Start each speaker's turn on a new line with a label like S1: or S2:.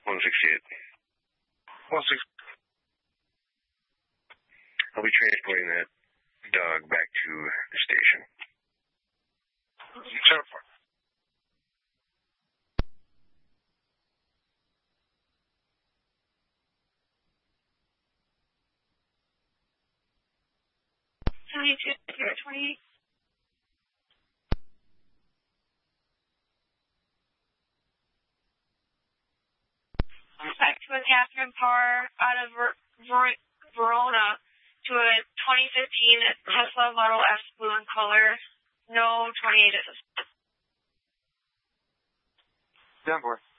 S1: 168.
S2: 16.
S1: I'll be transporting that dog back to the station.
S2: 10-4.
S3: Back to a Catherine Parr out of Verona to a 2015 Tesla Model S blue in color. No 28 at this.
S2: 10-4.